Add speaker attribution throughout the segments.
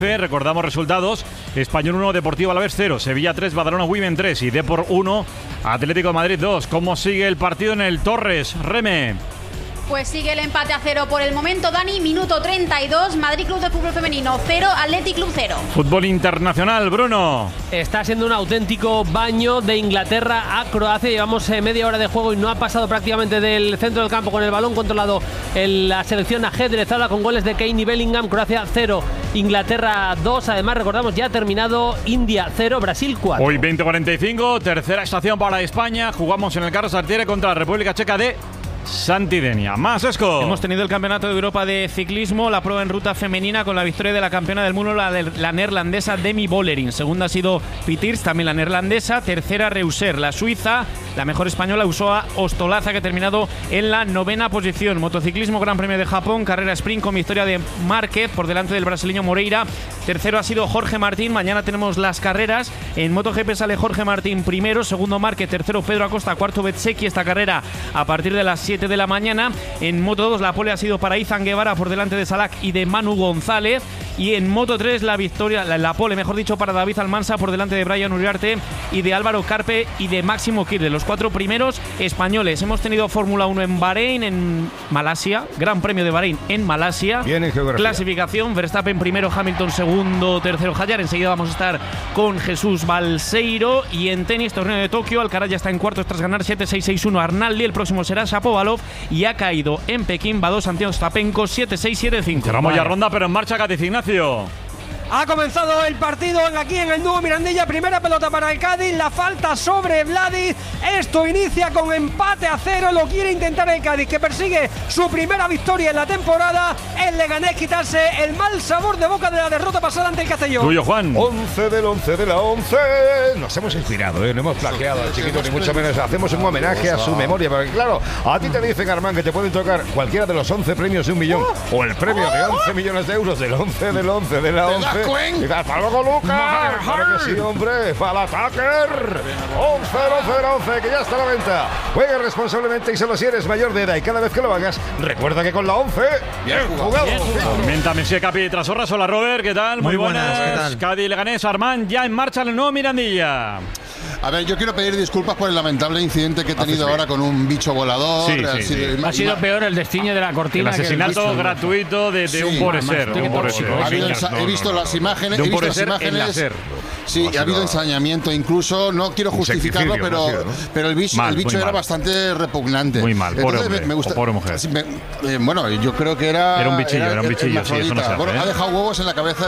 Speaker 1: Recordamos resultados: Español 1, Deportivo Alavés 0, Sevilla 3, Badalona Women 3 y Depor 1, Atlético de Madrid 2. ¿Cómo sigue el partido en el Torres, Reme?
Speaker 2: Pues sigue el empate a 0 por el momento, Dani. Minuto 32, Madrid Club de Fútbol Femenino 0, Athletic Club 0.
Speaker 1: Fútbol internacional, Bruno.
Speaker 3: Está siendo un auténtico baño de Inglaterra a Croacia. Llevamos media hora de juego y no ha pasado prácticamente del centro del campo con el balón controlado la selección ajedrezada con goles de Kane y Bellingham. Croacia 0, Inglaterra 2. Además, recordamos, ya ha terminado India 0, Brasil 4.
Speaker 1: Hoy 20:45, tercera estación para España. Jugamos en el Carlos Tartiere contra la República Checa de Santidenia. Más, Esco.
Speaker 4: Hemos tenido el Campeonato de Europa de Ciclismo, la prueba en ruta femenina con la victoria de la campeona del mundo, la neerlandesa Demi Vollering. Segunda ha sido Pitirs, también la neerlandesa. Tercera, Reuser, la suiza. La mejor española, Usoa Ostolaza, que ha terminado en la 9ª posición. Motociclismo, Gran Premio de Japón, carrera sprint con victoria de Márquez por delante del brasileño Moreira. Tercero ha sido Jorge Martín. Mañana tenemos las carreras. En MotoGP sale Jorge Martín primero, segundo Márquez, tercero Pedro Acosta, cuarto Bezzecchi. Esta carrera a partir de las 7 de la mañana. En Moto2 la pole ha sido para Izan Guevara por delante de Salak y de Manu González. Y en Moto3 la victoria, la pole, mejor dicho, para David Almansa por delante de Brian Uriarte y de Álvaro Carpe y de Máximo Kirde. Los 4 primeros españoles. Hemos tenido Fórmula 1 en Bahrein, en Malasia, Gran Premio de Bahrein en Malasia.
Speaker 5: Bien en geografía.
Speaker 4: Clasificación: Verstappen primero, Hamilton segundo, tercero Hayar. Enseguida vamos a estar con Jesús Balseiro. Y en tenis, torneo de Tokio, Alcaraz ya está en cuartos tras ganar 7-6-6-1 a Arnaldi. El próximo será Shapovalov y ha caído en Pekín Bados ante Ostapenko 7-6-7-5.
Speaker 1: Cerramos ya ronda, pero en marcha, Cádiz, Ignacio.
Speaker 6: Ha comenzado el partido aquí en el Nuevo Mirandilla. Primera pelota para el Cádiz, la falta sobre Vladi. Esto inicia con empate a 0. Lo quiere intentar el Cádiz, que persigue su primera victoria en la temporada. El Leganés quitarse el mal sabor de boca de la derrota pasada ante el Castellón.
Speaker 1: Tuyo, Juan.
Speaker 5: 11 del 11 de la 11. Nos hemos inspirado, no hemos plagiado al chiquito, ni mucho menos. Hacemos un homenaje a su memoria, porque claro, a ti te dicen, Armán, que te pueden tocar cualquiera de los 11 premios de 1 millón o el premio de 11 millones de euros del 11 del 11 de la 11. Y hasta luego, Lucas. Claro que sí, hombre. Para Tucker. 11 que ya está a la venta. Juega responsablemente y solo si eres mayor de edad. Y cada vez que lo hagas, recuerda que con la 11, bien jugado.
Speaker 1: Tormenta, Messi, Capi, Trasorras. Hola, Robert, ¿qué tal?
Speaker 7: Muy buenas, ¿qué tal?
Speaker 1: Cádiz, Leganés, Armán, ya en marcha el nuevo Mirandilla.
Speaker 7: A ver, yo quiero pedir disculpas por el lamentable incidente que he tenido ahora con un bicho volador.
Speaker 1: Sí.
Speaker 3: Ha sido peor el destino de la cortina.
Speaker 1: El asesinato gratuito de un pobre ser.
Speaker 7: He visto las imágenes.
Speaker 1: De un pobre ser en láser.
Speaker 7: Sí, ha habido ensañamiento incluso. No quiero justificarlo, pero el bicho era bastante repugnante.
Speaker 1: Muy mal, pobre hombre, pobre mujer.
Speaker 7: Bueno, yo creo que era
Speaker 1: un bichillo, sí, eso no se hace,
Speaker 7: ha dejado huevos en la cabeza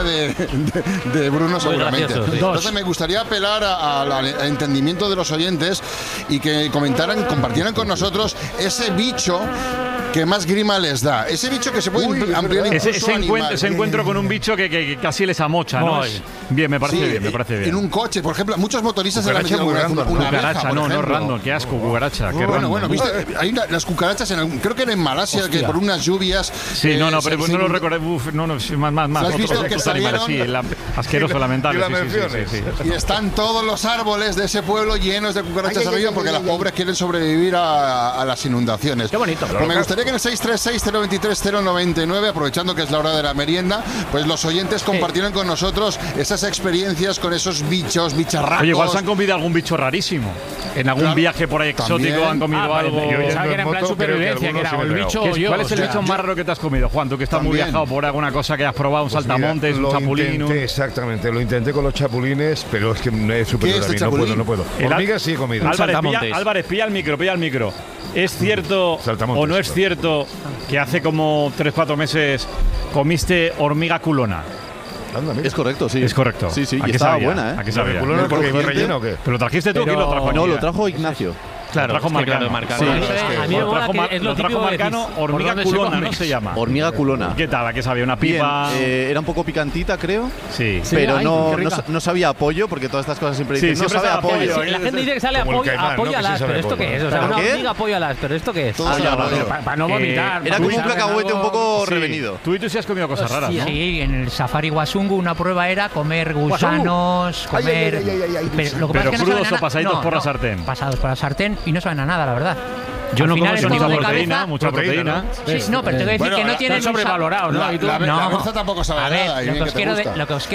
Speaker 7: de Bruno seguramente.
Speaker 3: Gracioso, sí.
Speaker 7: Entonces me gustaría apelar al entendimiento de los oyentes y que compartieran con nosotros ese bicho que más grima les da. Ese bicho que se puede ampliar incluso
Speaker 1: ese encuentro con un bicho que casi les amocha, ¿no? Bien, me parece bien.
Speaker 7: En un coche, por ejemplo, muchos motoristas
Speaker 5: han metido
Speaker 7: una
Speaker 1: cucaracha,
Speaker 7: abeja,
Speaker 1: no random, qué asco, cucaracha, qué random.
Speaker 7: Bueno, ¿viste? Hay las cucarachas, creo que era en Malasia, que por unas lluvias...
Speaker 1: Sí, pero no lo recuerdo, más.
Speaker 7: ¿Has visto que
Speaker 1: animales, sí, asqueroso, lamentable, sí.
Speaker 7: Y están todos los árboles de ese pueblo llenos de cucarachas arriba porque las pobres quieren sobrevivir a las inundaciones.
Speaker 3: Qué bonito.
Speaker 7: Pero me gustaría que en el 636-023-099, aprovechando que es la hora de la merienda, pues los oyentes compartieran con nosotros esas experiencias con esos bicharracos.
Speaker 1: Oye, igual se han comido algún bicho rarísimo. En algún viaje por ahí exótico han comido algo.
Speaker 3: Pensaba que era en plan supervivencia, que era el bicho o yo.
Speaker 1: ¿Cuál es el bicho más raro que te has comido, Juan? Tú que estás muy viajado por alguna cosa que has probado, un saltamontes, un chapulín.
Speaker 5: Exactamente, lo intenté con los chapulines, pero es que es superior a mí, no puedo. Hormigas sí he comido.
Speaker 1: Álvarez, pilla el micro. ¿Es cierto o no es cierto que hace como 3-4 meses comiste hormiga culona?
Speaker 8: Es correcto, sí.
Speaker 1: Es correcto.
Speaker 8: Sí,
Speaker 1: y
Speaker 8: estaba buena, ¿eh?
Speaker 1: ¿A qué sabía?
Speaker 5: ¿Culona porque me relleno o qué?
Speaker 1: ¿Pero lo trajiste tú o quién lo trajo aquí?
Speaker 8: No, lo trajo Ignacio.
Speaker 3: Claro,
Speaker 1: trajo Marcano.
Speaker 3: Sí,
Speaker 1: a mí me mola que es lo típico Marcano, hormiga culona, ¿no se llama?
Speaker 8: Hormiga culona.
Speaker 1: ¿Qué tal? ¿A qué sabía? ¿Una pipa?
Speaker 8: Bien, era un poco picantita, creo.
Speaker 1: Sí.
Speaker 8: Pero no sabía a pollo, porque todas estas cosas siempre dicen, no sabe a pollo.
Speaker 3: La gente dice que sale a pollo alas, pero ¿esto qué es? O sea, una hormiga pollo alas, pero ¿esto qué es?
Speaker 8: Para
Speaker 3: no vomitar.
Speaker 8: Era como un cacahuete un poco revenido.
Speaker 1: Tú sí has comido cosas raras, ¿no?
Speaker 9: Sí, en el Safari Wasungu una prueba era comer gusanos, comer...
Speaker 1: Pero crudos o pasaditos por la sartén.
Speaker 9: Pasados por la sartén y no saben a nada, la verdad.
Speaker 4: Yo
Speaker 9: Al
Speaker 4: no
Speaker 9: final
Speaker 4: como
Speaker 9: es
Speaker 4: eso,
Speaker 9: todo
Speaker 1: Mucha
Speaker 9: de
Speaker 1: proteína,
Speaker 9: cabeza.
Speaker 1: mucha proteína.
Speaker 9: Sí, no, pero te voy a decir
Speaker 7: Bueno,
Speaker 9: que no
Speaker 7: la-
Speaker 9: tienen
Speaker 4: está sobrevalorado, ¿no?
Speaker 7: La,
Speaker 4: ¿Y tú?
Speaker 7: la
Speaker 9: No.
Speaker 7: berza tampoco sabe
Speaker 9: A ver,
Speaker 7: nada. y
Speaker 9: lo
Speaker 7: bien
Speaker 9: que os
Speaker 7: te
Speaker 9: quiero
Speaker 7: gusta.
Speaker 9: lo que os